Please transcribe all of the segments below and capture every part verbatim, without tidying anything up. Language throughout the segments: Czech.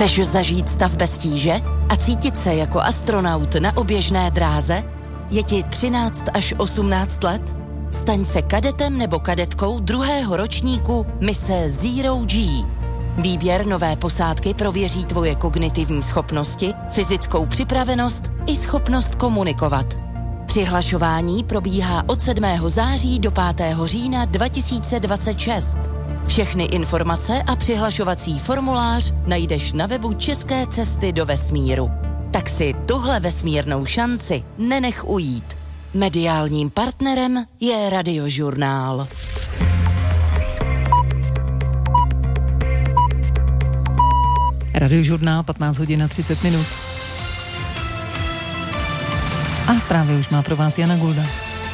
Chceš zažít stav bez tíže a cítit se jako astronaut na oběžné dráze? Je ti třináct až osmnáct let? Staň se kadetem nebo kadetkou druhého ročníku mise Zero G. Výběr nové posádky prověří tvoje kognitivní schopnosti, fyzickou připravenost i schopnost komunikovat. Přihlašování probíhá od sedmého září do pátého října dva tisíce dvacet šest. Všechny informace a přihlašovací formulář najdeš na webu České cesty do vesmíru. Tak si tuhle vesmírnou šanci nenech ujít. Mediálním partnerem je Radiožurnál. Radiožurnál, patnáct hodin a třicet minut. A zprávy už má pro vás Jana Gulda.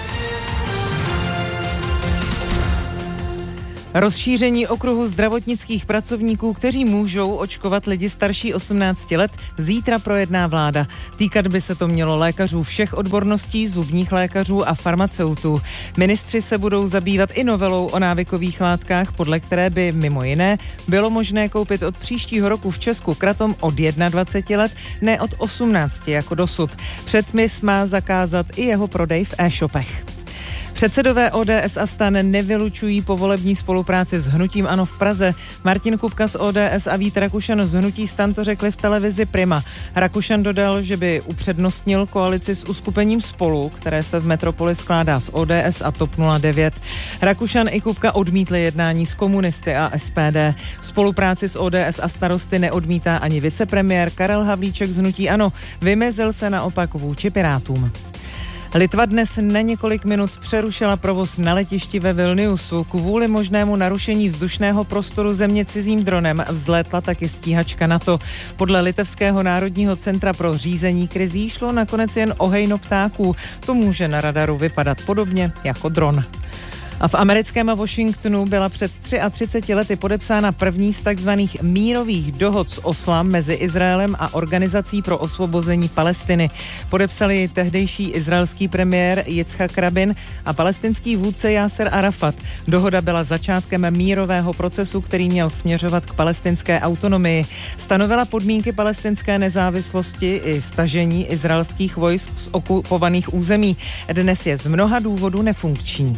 Rozšíření okruhu zdravotnických pracovníků, kteří můžou očkovat lidi starší osmnácti let, zítra projedná vláda. Týkat by se to mělo lékařů všech odborností, zubních lékařů a farmaceutů. Ministři se budou zabývat i novelou o návykových látkách, podle které by mimo jiné bylo možné koupit od příštího roku v Česku kratom od dvaceti jedna let, ne od osmnácti jako dosud. Předpis má zakázat i jeho prodej v e-shopech. Předsedové O D S a STAN nevylučují povolební spolupráci s hnutím ANO v Praze. Martin Kupka z O D S a Vít Rakušan z hnutí STAN to řekli v televizi Prima. Rakušan dodal, že by upřednostnil koalici s uskupením Spolu, které se v metropoli skládá z O D S a TOP nula devět. Rakušan i Kupka odmítli jednání s komunisty a S P D. Spolupráci s O D S a Starosty neodmítá ani vicepremiér Karel Havlíček z hnutí ANO. Vymezil se naopak vůči Pirátům. Litva dnes na několik minut přerušila provoz na letišti ve Vilniusu. Kvůli možnému narušení vzdušného prostoru země cizím dronem vzlétla taky stíhačka NATO. Podle Litevského národního centra pro řízení krizí šlo nakonec jen o hejno ptáků. To může na radaru vypadat podobně jako dron. A v americkém Washingtonu byla před třiceti třemi lety podepsána první z takzvaných mírových dohod s Osla mezi Izraelem a Organizací pro osvobození Palestiny. Podepsali tehdejší izraelský premiér Jitzchak Rabin a palestinský vůdce Jáser Arafat. Dohoda byla začátkem mírového procesu, který měl směřovat k palestinské autonomii. Stanovila podmínky palestinské nezávislosti i stažení izraelských vojsk z okupovaných území. Dnes je z mnoha důvodů nefunkční.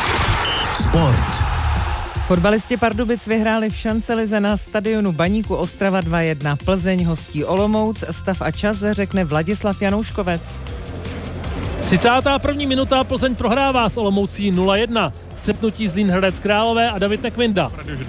Sport. Fotbalisti Pardubic vyhráli v šancelize na stadionu Baníku Ostrava dva jedna. Plzeň hostí Olomouc, stav a čas řekne Vladislav Janouškovec. třicátá první minuta, Plzeň prohrává s Olomoucí nula jedna. Střetnutí Zlín Hradec Králové a David Nekvinda.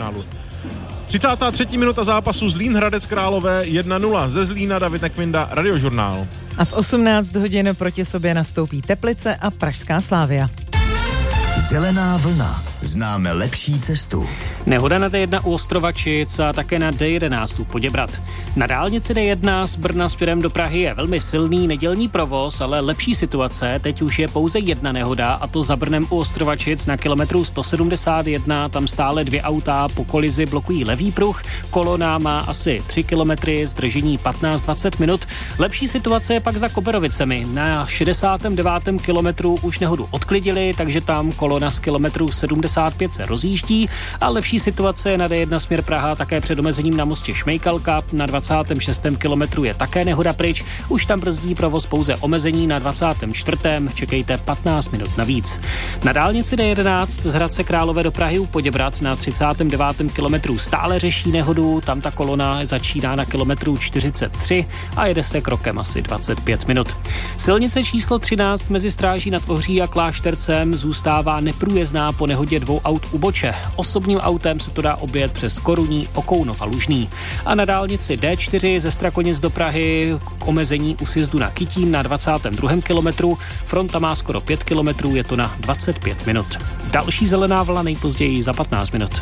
třicátá třetí minuta zápasu Zlín Hradec Králové jedna nula. Ze Zlína David Nekvinda, Radiožurnál. A v osmnáct hodin proti sobě nastoupí Teplice a Pražská Slavia. Zelená vlna. Známe lepší cestu. Nehoda na D jedna u Ostrovačic a také na D jedenáct u Poděbrad. Na dálnici D jedna z Brna směrem do Prahy je velmi silný nedělní provoz, ale lepší situace. Teď už je pouze jedna nehoda, a to za Brnem u Ostrovačic na kilometru sto sedmdesát jedna. Tam stále dvě auta po kolizi blokují levý pruh. Kolona má asi tři kilometry, zdržení patnáct dvacet minut. Lepší situace je pak za Koberovicemi. Na šedesátém devátém kilometru už nehodu odklidili, takže tam kolona z kilometru sedmdesát pět se rozjíždí, a lepší situace je na D jedna směr Praha také před omezením na mostě Šmejkalka. Na dvacátém šestém kilometru je také nehoda pryč, už tam brzdí provoz pouze omezení na dvacátém čtvrtém Čekejte patnáct minut navíc. Na dálnici D jedenáct z Hradce Králové do Prahy u Poděbrad na třicátém devátém kilometru stále řeší nehodu, tam ta kolona začíná na kilometru čtyřicet tři a jede se krokem asi dvacet pět minut. Silnice číslo třináct mezi Stráží nad Ohří a Kláštercem zůstává neprůjezdná po nehodě dvou aut u Boče. Osobním autem se to dá objet přes Koruní, Okounov a Lužný. A na dálnici D čtyři ze Strakonic do Prahy k omezení u sjezdu na Kytín na dvacátém druhém kilometru. Fronta má skoro pět kilometrů, je to na dvacet pět minut. Další zelená vlna nejpozději za patnáct minut.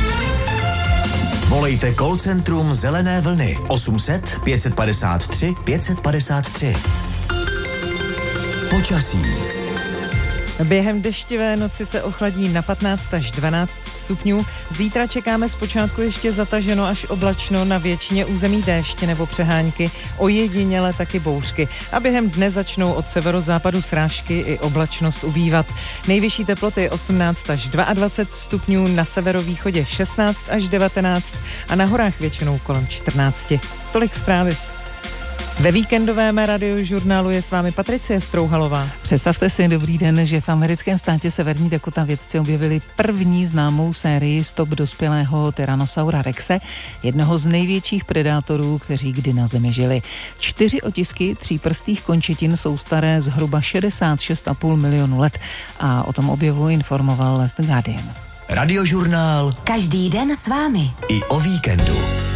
Volejte call centrum Zelené vlny osm set pět padesát tři pět padesát tři. Počasí. Během deštivé noci se ochladí na patnáct až dvanáct stupňů. Zítra čekáme zpočátku ještě zataženo až oblačno, na většině území déště nebo přehánky, ojediněle taky bouřky. A během dne začnou od severozápadu srážky i oblačnost ubývat. Nejvyšší teploty osmnáct až dvacet dva stupňů, na severovýchodě šestnáct až devatenáct a na horách většinou kolem čtrnáct. Tolik zprávy. Ve víkendovém radiožurnálu je s vámi Patricie Strouhalová. Představte si, dobrý den, že v americkém státě Severní Dakota vědci objevili první známou sérii stop dospělého Tyrannosaura rexe, jednoho z největších predátorů, kteří kdy na Zemi žili. Čtyři otisky tříprstých končetin jsou staré zhruba šedesát šest a půl milionu let a o tom objevu informoval The Guardian. Radiožurnál Každý den s vámi. i o víkendu.